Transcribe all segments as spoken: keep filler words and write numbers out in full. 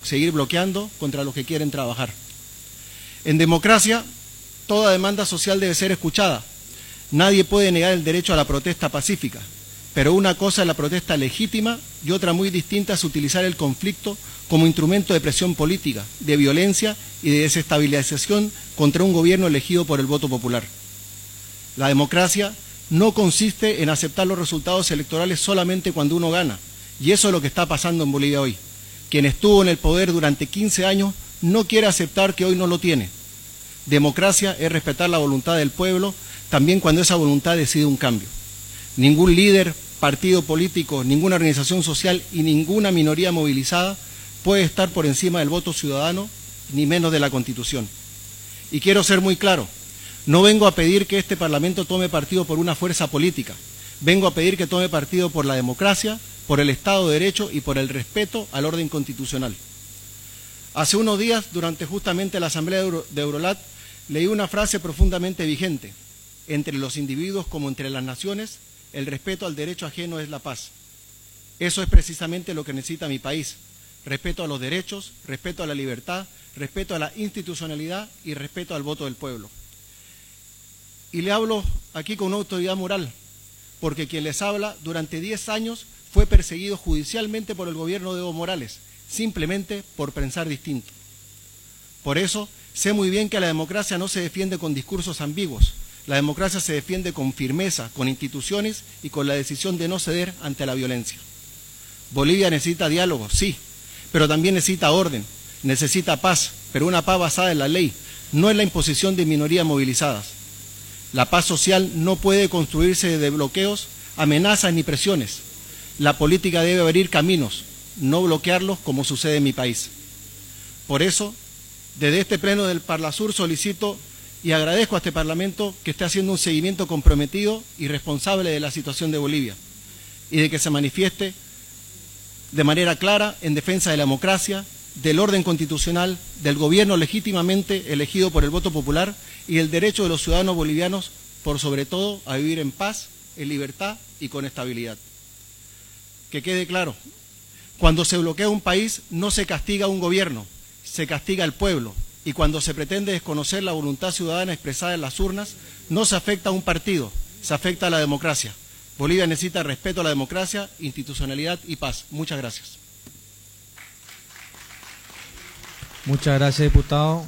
seguir bloqueando contra los que quieren trabajar. En democracia, toda demanda social debe ser escuchada. Nadie puede negar el derecho a la protesta pacífica, pero una cosa es la protesta legítima y otra muy distinta es utilizar el conflicto como instrumento de presión política, de violencia y de desestabilización contra un gobierno elegido por el voto popular. La democracia no consiste en aceptar los resultados electorales solamente cuando uno gana, y eso es lo que está pasando en Bolivia hoy. Quien estuvo en el poder durante quince años no quiere aceptar que hoy no lo tiene. Democracia es respetar la voluntad del pueblo, también cuando esa voluntad decide un cambio. Ningún líder, partido político, ninguna organización social y ninguna minoría movilizada puede estar por encima del voto ciudadano, ni menos de la Constitución. Y quiero ser muy claro, no vengo a pedir que este Parlamento tome partido por una fuerza política, vengo a pedir que tome partido por la democracia, por el Estado de Derecho y por el respeto al orden constitucional. Hace unos días, durante justamente la Asamblea de, Euro, de Eurolat, leí una frase profundamente vigente: entre los individuos como entre las naciones, el respeto al derecho ajeno es la paz. Eso es precisamente lo que necesita mi país: respeto a los derechos, respeto a la libertad, respeto a la institucionalidad y respeto al voto del pueblo. Y le hablo aquí con una autoridad moral, porque quien les habla durante diez años fue perseguido judicialmente por el gobierno de Evo Morales, simplemente por pensar distinto. Por eso, sé muy bien que la democracia no se defiende con discursos ambiguos. La democracia se defiende con firmeza, con instituciones y con la decisión de no ceder ante la violencia. Bolivia necesita diálogo, sí, pero también necesita orden, necesita paz, pero una paz basada en la ley, no en la imposición de minorías movilizadas. La paz social no puede construirse de bloqueos, amenazas ni presiones. La política debe abrir caminos, no bloquearlos como sucede en mi país. Por eso, desde este pleno del Parlasur solicito y agradezco a este Parlamento que esté haciendo un seguimiento comprometido y responsable de la situación de Bolivia y de que se manifieste de manera clara en defensa de la democracia, del orden constitucional, del gobierno legítimamente elegido por el voto popular y el derecho de los ciudadanos bolivianos, por sobre todo, a vivir en paz, en libertad y con estabilidad. Que quede claro, cuando se bloquea un país no se castiga a un gobierno, se castiga al pueblo, y cuando se pretende desconocer la voluntad ciudadana expresada en las urnas, no se afecta a un partido, se afecta a la democracia. Bolivia necesita respeto a la democracia, institucionalidad y paz. Muchas gracias. Muchas gracias, diputado.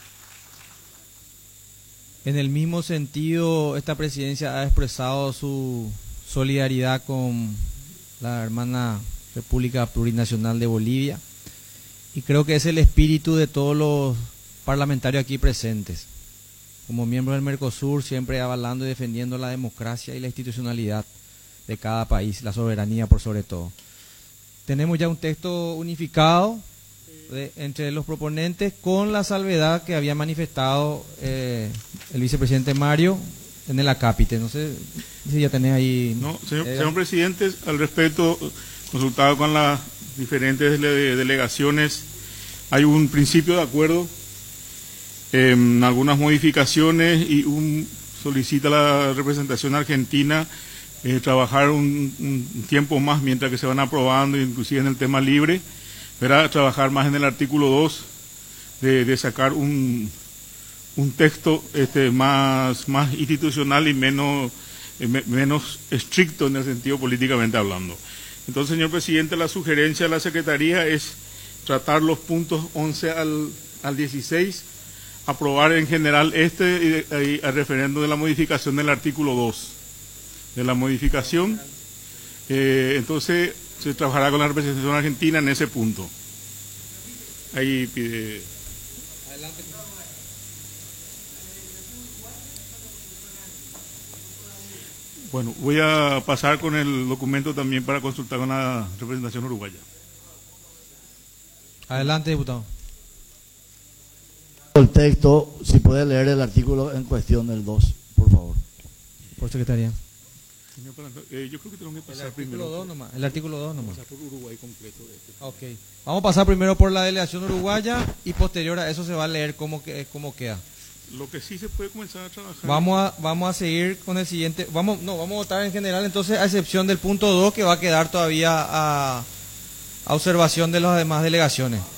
En el mismo sentido, esta presidencia ha expresado su solidaridad con la hermana República Plurinacional de Bolivia, y creo que es el espíritu de todos los parlamentarios aquí presentes. Como miembros del Mercosur, siempre avalando y defendiendo la democracia y la institucionalidad de cada país, la soberanía por sobre todo. Tenemos ya un texto unificado de, entre los proponentes, con la salvedad que había manifestado eh, el vicepresidente Mario en el acápite. No sé si ya tenés ahí... No, señor, eh, señor presidente, al respecto, consultado con las diferentes dele delegaciones, hay un principio de acuerdo en algunas modificaciones y un solicita a la representación argentina eh, trabajar un, un tiempo más mientras que se van aprobando, inclusive en el tema libre, ¿verdad? Trabajar más en el artículo dos, de, de sacar un, un texto este, más, más institucional y menos, eh, me, menos estricto en el sentido políticamente hablando. Entonces, señor presidente, la sugerencia de la Secretaría es tratar los puntos once al, al dieciséis, aprobar en general este y, y el referendo de la modificación del artículo dos de la modificación. Eh, entonces, se trabajará con la representación argentina en ese punto. Ahí pide... Adelante. Bueno, voy a pasar con el documento también para consultar con la representación uruguaya. Adelante, diputado. El texto, si puede leer el artículo en cuestión del dos, por favor. Por secretaría. Señor, eh, yo creo que tengo que pasar el artículo primero. dos nomás, el artículo dos nomás. Pasar por Uruguay completo. Este. Ok. Vamos a pasar primero por la delegación uruguaya y posterior a eso se va a leer cómo, que, cómo queda. Lo que sí se puede comenzar a trabajar. Vamos a, vamos a seguir con el siguiente. Vamos, no, vamos a votar en general, entonces, a excepción del punto dos, que va a quedar todavía a, a observación de las demás delegaciones.